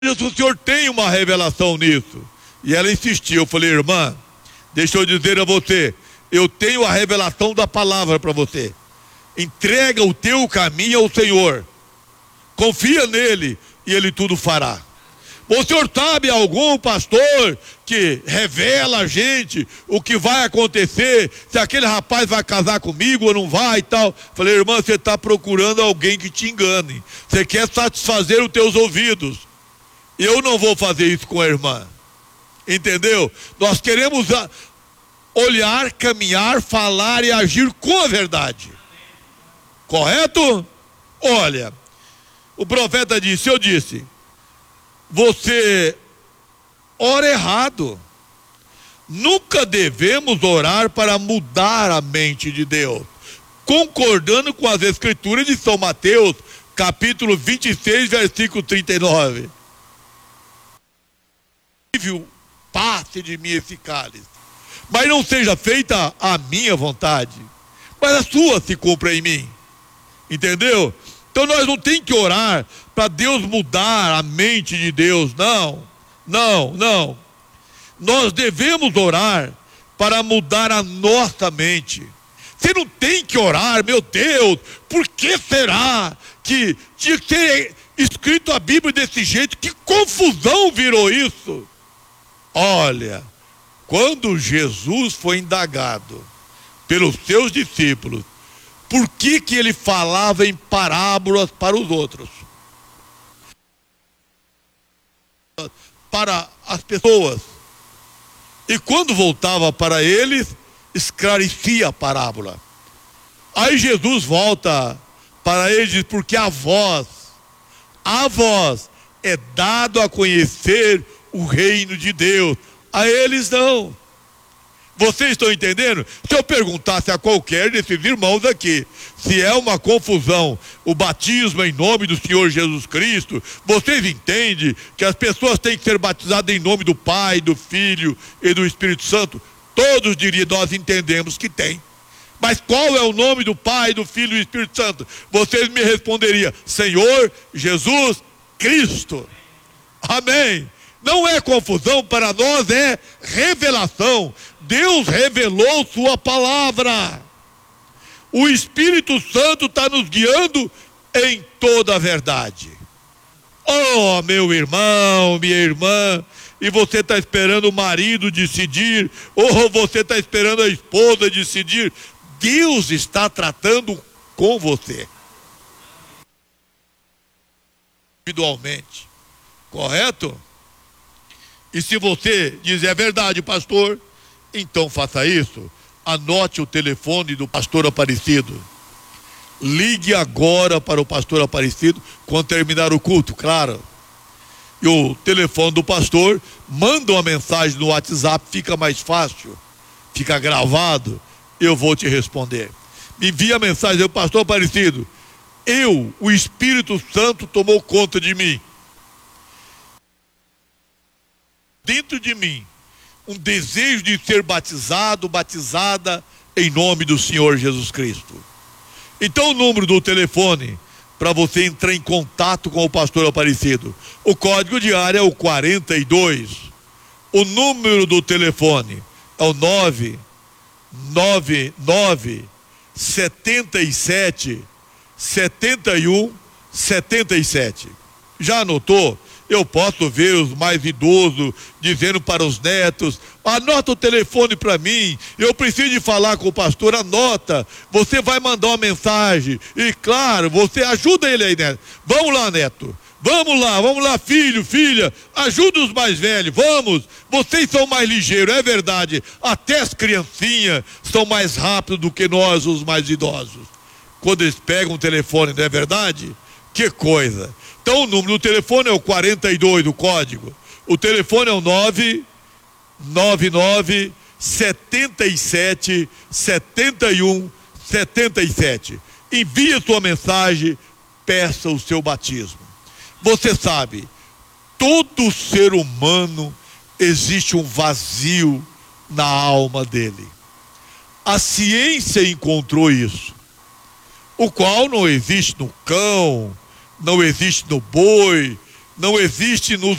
O senhor tem uma revelação nisso. E ela insistiu. Eu falei, irmã, deixa eu dizer a você, eu tenho a revelação da palavra para você. Entrega o teu caminho ao Senhor, confia nele e ele tudo fará. O senhor sabe algum pastor que revela a gente o que vai acontecer, se aquele rapaz vai casar comigo ou não vai e tal? Falei, irmã, você está procurando alguém que te engane, você quer satisfazer os teus ouvidos. Eu não vou fazer isso com a irmã, entendeu? Nós queremos olhar, caminhar, falar e agir com a verdade, correto? Olha, o profeta disse, eu disse, você ora errado. Nunca devemos orar para mudar a mente de Deus, concordando com as escrituras de São Mateus, capítulo 26, versículo 39. Passe de mim esse cálice, mas não seja feita a minha vontade, mas a sua se cumpra em mim. Entendeu? Então nós não temos que orar para Deus mudar a mente de Deus, não. Nós devemos orar para mudar a nossa mente. Você não tem que orar, meu Deus, por que será que tinha que ser escrito a Bíblia desse jeito? Que confusão virou isso? Olha, quando Jesus foi indagado pelos seus discípulos, por que ele falava em parábolas para os outros? Para as pessoas. E quando voltava para eles, esclarecia a parábola. Aí Jesus volta para eles e diz, porque a vós é dado a conhecer o reino de Deus. A eles não. Vocês estão entendendo? Se eu perguntasse a qualquer desses irmãos aqui, se é uma confusão o batismo em nome do Senhor Jesus Cristo, vocês entendem que as pessoas têm que ser batizadas em nome do Pai, do Filho e do Espírito Santo? Todos diriam, nós entendemos que tem. Mas qual é o nome do Pai, do Filho e do Espírito Santo? Vocês me responderiam, Senhor Jesus Cristo. Amém. Não é confusão, para nós é revelação. Deus revelou sua palavra. O Espírito Santo está nos guiando em toda a verdade. Oh, meu irmão, minha irmã, e você está esperando o marido decidir, ou você está esperando a esposa decidir, Deus está tratando com você. Individualmente. Correto? E se você diz, é verdade, pastor, então faça isso. Anote o telefone do pastor Aparecido. Ligue agora para o pastor Aparecido quando terminar o culto, claro. E o telefone do pastor, manda uma mensagem no WhatsApp, fica mais fácil, fica gravado, eu vou te responder. Me envia a mensagem, pastor Aparecido, o Espírito Santo tomou conta de mim. Dentro de mim, um desejo de ser batizado, batizada em nome do Senhor Jesus Cristo. Então o número do telefone para você entrar em contato com o pastor Aparecido, o código de área é o 42. O número do telefone é o 999 77 71 77. Já anotou? Eu posso ver os mais idosos dizendo para os netos, anota o telefone para mim, eu preciso de falar com o pastor, anota, você vai mandar uma mensagem, e claro, você ajuda ele aí, neto. Vamos lá, neto, vamos lá, filho, filha, ajuda os mais velhos, vamos, vocês são mais ligeiros, é verdade, até as criancinhas são mais rápidos do que nós, os mais idosos, quando eles pegam o telefone, não é verdade? Que coisa! Então o número do telefone é o 42, o código. O telefone é o 999 77 71 77. Envie sua mensagem, peça o seu batismo. Você sabe, todo ser humano existe um vazio na alma dele. A ciência encontrou isso, o qual não existe no cão, não existe no boi, não existe nos